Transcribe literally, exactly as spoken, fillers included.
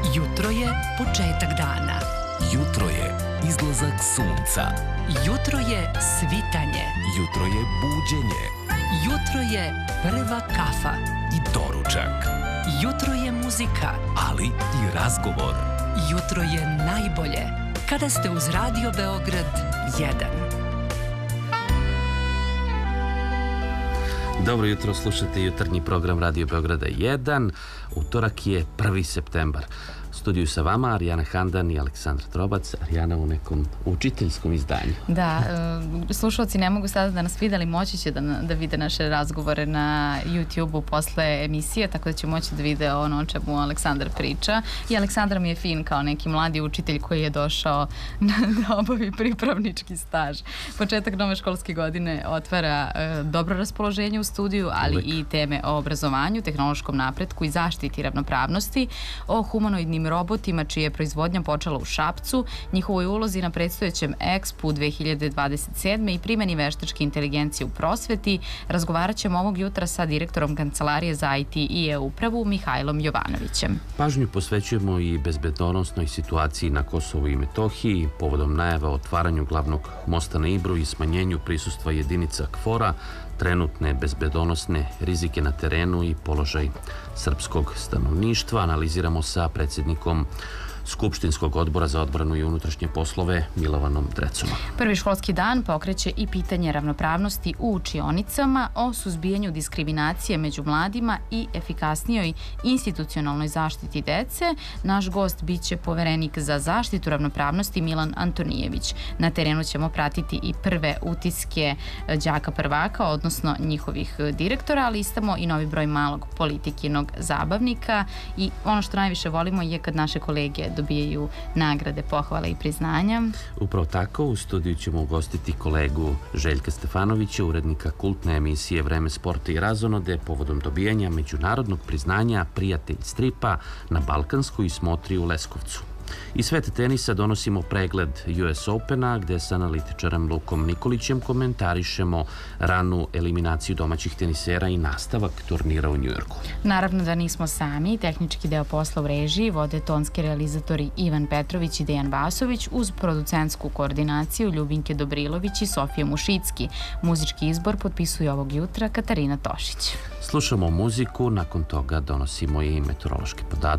Jutro je početak dana. Jutro je izlazak sunca. Jutro je svitanje. Jutro je buđenje. Jutro je prva kafa. I doručak. Jutro je muzika. Ali i razgovor. Jutro je najbolje kada ste uz Radio Beograd jedan. Dobro jutro, slušate jutarnji program Radio Beograda jedan. Utorak je prvi septembar. U studiju sa vama Arijana Handan i Aleksandar Trobac. Arijana u nekom učiteljskom izdanju. Da, slušalci ne mogu sada da nas vide, ali moći će da, da vide naše razgovore na YouTube-u posle emisije, tako da će moći da vide ono o čemu Aleksandar priča. I Aleksandar mi je fin kao neki mladi učitelj koji je došao da obavi pripravnički staž. Početak nove školske godine otvara e, dobro raspoloženje u studiju, ali Uvijek. i teme o obrazovanju, tehnološkom napretku i zaštiti ravnopravnosti, o humanoidnim robotima čija je proizvodnja počela u Šapcu, njihovoj ulozi na predstojećem Expu dve hiljade dvadeset sedme i primjeni veštačke inteligencije u prosveti. Razgovarat ćemo ovog jutra sa direktorom Kancelarije za I T i e-upravu Mihajlom Jovanovićem. Pažnju posvećujemo i bezbednosnoj situaciji na Kosovu i Metohiji, povodom najava o otvaranju glavnog mosta na Ibru i smanjenju prisustva jedinica KFOR-a, trenutne bezbedonosne rizike na terenu i položaj srpskog stanovništva. Analiziramo sa predsjednikom Skupštinskog odbora za odbranu i unutrašnje poslove Milovanom Drecom. Prvi školski dan pokreće i pitanje ravnopravnosti u učionicama, o suzbijanju diskriminacije među mladima i efikasnijoj institucionalnoj zaštiti dece. Naš gost biće poverenik za zaštitu ravnopravnosti Milan Antonijević. Na terenu ćemo pratiti i prve utiske đaka prvaka, odnosno njihovih direktora, ali istamo i novi broj malog politikinog zabavnika i ono što najviše volimo je kad naše kolege dobijaju nagrade, pohvale i priznanja. Upravo tako, u studiju ćemo ugostiti kolegu Željka Stefanovića, urednika kultne emisije Vreme sporta i razonode, povodom dobijanja međunarodnog priznanja Prijatelj stripa na Balkanskoj smotri u Leskovcu. Iz sveta tenisa donosimo pregled U S Opena, gde sa analitičarem Lukom Nikolićem komentarišemo ranu eliminaciju domaćih tenisera i nastavak turnira u Njujorku. Naravno da nismo sami, tehnički deo posla u režiji vode tonski realizatori Ivan Petrović i Dejan Vasović, uz producentsku koordinaciju Ljubinke Dobrilović i Sofije Mušicki. Muzički izbor potpisuje ovog jutra Katarina Tošić. Slušamo muziku, nakon toga donosimo i meteorološke podatke